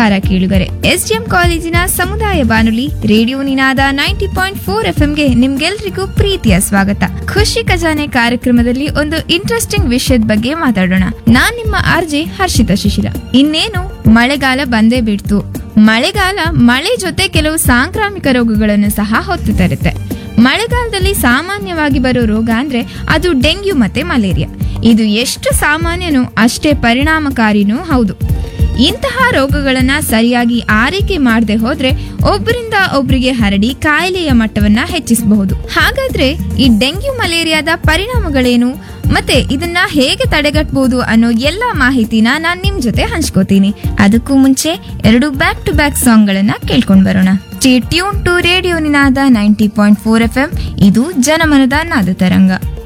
ನಮಸ್ಕಾರ ಕೇಳುಗರೆ. ಎಸ್ಡಿಎಂ ಕಾಲೇಜಿನ ಸಮುದಾಯ ಬಾನುಲಿ ರೇಡಿಯೋ ನಿನಾದ 90.4 ಎಫ್ಎಂಗೆ ನಿಮ್ಗೆಲ್ರಿಗೂ ಪ್ರೀತಿಯ ಸ್ವಾಗತ. ಖುಷಿ ಖಜಾನೆ ಕಾರ್ಯಕ್ರಮದಲ್ಲಿ ಒಂದು ಇಂಟ್ರೆಸ್ಟಿಂಗ್ ವಿಷಯದ ಬಗ್ಗೆ ಮಾತಾಡೋಣ. ನಾನ್ ನಿಮ್ಮ ಆರ್ಜೆ ಹರ್ಷಿತಾ ಶಿಶಿಲ. ಇನ್ನೇನು ಮಳೆಗಾಲ ಬಂದೇ ಬಿಡ್ತು. ಮಳೆ ಜೊತೆ ಕೆಲವು ಸಾಂಕ್ರಾಮಿಕ ರೋಗಗಳನ್ನು ಸಹ ಹೊತ್ತು ತರುತ್ತೆ. ಮಳೆಗಾಲದಲ್ಲಿ ಸಾಮಾನ್ಯವಾಗಿ ಬರೋ ರೋಗ ಅಂದ್ರೆ ಅದು ಡೆಂಗ್ಯೂ ಮತ್ತೆ ಮಲೇರಿಯಾ. ಇದು ಎಷ್ಟು ಸಾಮಾನ್ಯನೋ ಅಷ್ಟೇ ಪರಿಣಾಮಕಾರಿನೂ ಹೌದು. ಇಂತಹ ರೋಗಗಳನ್ನ ಸರಿಯಾಗಿ ಆರೈಕೆ ಮಾಡದೆ ಹೋದ್ರೆ ಒಬ್ಬರಿಂದ ಒಬ್ಬರಿಗೆ ಹರಡಿ ಕಾಯಿಲೆಯ ಮಟ್ಟವನ್ನ ಹೆಚ್ಚಿಸಬಹುದು. ಹಾಗಾದ್ರೆ ಈ ಡೆಂಗ್ಯೂ ಮಲೇರಿಯಾದ ಪರಿಣಾಮಗಳೇನು ಮತ್ತೆ ಇದನ್ನ ಹೇಗೆ ತಡೆಗಟ್ಟಬಹುದು ಅನ್ನೋ ಎಲ್ಲಾ ಮಾಹಿತಿನ ನಾನ್ ನಿಮ್ ಜೊತೆ ಹಂಚ್ಕೋತೀನಿ. ಅದಕ್ಕೂ ಮುಂಚೆ 2 ಬ್ಯಾಕ್ ಟು ಬ್ಯಾಕ್ ಸಾಂಗ್ ಗಳನ್ನ ಕೇಳ್ಕೊಂಡ್ ಬರೋಣ. Stay tune to radio Ninada 90.4 FM. ಇದು ಜನಮನದ ನಾದ ತರಂಗ.